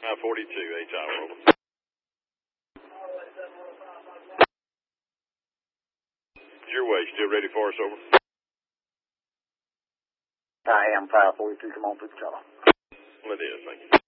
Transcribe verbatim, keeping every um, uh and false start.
five forty-two, H hour, over. Your way, still ready for us, over? I am five forty-two, come on, through the color. Well, it is, thank you.